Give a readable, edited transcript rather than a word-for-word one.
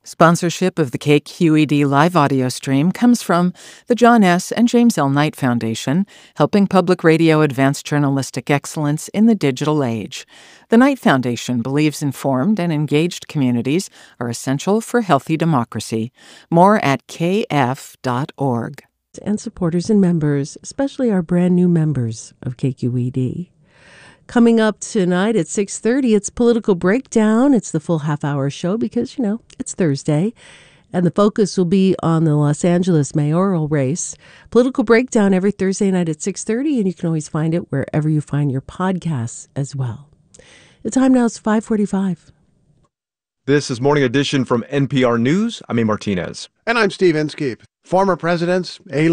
Sponsorship of the KQED live audio stream comes from the John S. and James L. Knight Foundation, helping public radio advance journalistic excellence in the digital age. The Knight Foundation believes informed and engaged communities are essential for healthy democracy. More at kf.org. And supporters and members, especially our brand new members of KQED. Coming up tonight at 6:30, it's Political Breakdown. It's the full half-hour show because, it's Thursday. And the focus will be on the Los Angeles mayoral race. Political Breakdown every Thursday night at 6:30, and you can always find it wherever you find your podcasts as well. The time now is 5:45. This is Morning Edition from NPR News. I'm A. Martinez. And I'm Steve Inskeep. Former presidents,